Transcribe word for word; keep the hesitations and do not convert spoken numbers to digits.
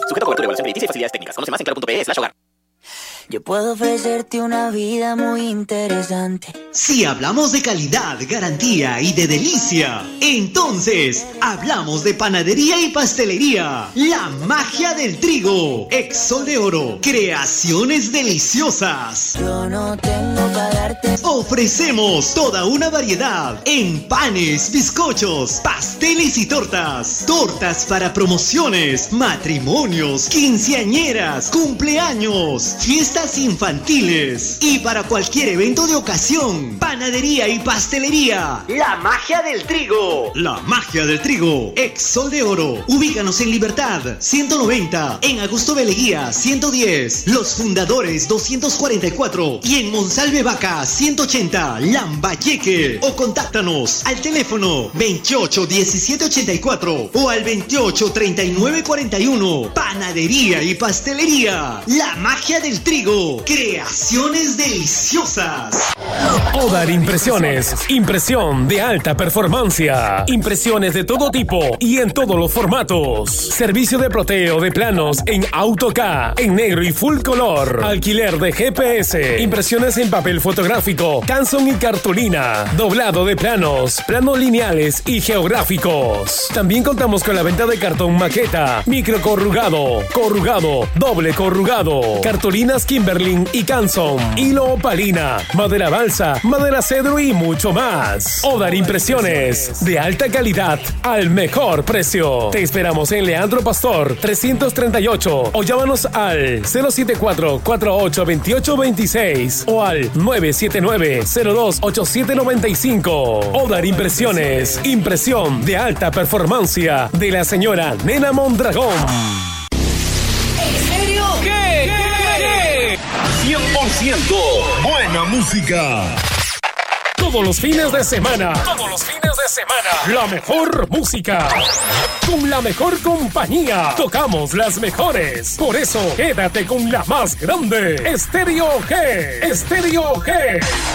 Sujeto a cobertura, evaluación crediticia y facilidades técnicas. Conoce más en claro punto pe slash hogar. Yo puedo ofrecerte una vida muy interesante. Si hablamos de calidad, garantía y de delicia, entonces hablamos de panadería y pastelería. La magia del trigo. Exol de Oro. Creaciones deliciosas. Yo no tengo para darte. Ofrecemos toda una variedad en panes, bizcochos, pasteles y tortas. Tortas para promociones, matrimonios, quinceañeras, cumpleaños, fiestas infantiles y para cualquier evento de ocasión. Panadería y pastelería. La magia del trigo. La magia del trigo. Exol de Oro. Ubícanos en Libertad ciento noventa, en Augusto Beleguía ciento diez, Los Fundadores doscientos cuarenta y cuatro y en Monsalve Vaca ciento ochenta, Lambayeque. O contáctanos al teléfono veintiocho diecisiete ochenta y cuatro o al veintiocho treinta y nueve cuarenta y uno. Panadería y pastelería. La magia del trigo. Creaciones deliciosas. Odar Impresiones. Impresión de alta performancia. Impresiones de todo tipo y en todos los formatos. Servicio de ploteo de planos en AutoCAD, en negro y full color. Alquiler de G P S. Impresiones en papel fotográfico, Canson y cartulina. Doblado de planos, planos lineales y geográficos. También contamos con la venta de cartón maqueta, micro corrugado, corrugado, doble corrugado, cartulinas Kimberlin y Canson, hilo opalina, madera balsa, madera cedro y mucho más. Odar Impresiones, de alta calidad al mejor precio. Te esperamos en Leandro Pastor trescientos treinta y ocho o llámanos al cero siete cuatro, cuatro ocho dos ocho dos seis o al nueve siete nueve, cero dos ocho siete nueve cinco. Odar Impresiones, impresión de alta performancia de la señora Nena Mondragón. ¿En serio? ¿Qué? ¿Qué? cien por ciento buena música. Todos los fines de semana. Todos los fines de semana. La mejor música. Con la mejor compañía. Tocamos las mejores. Por eso, quédate con la más grande. Estéreo G. Estéreo G.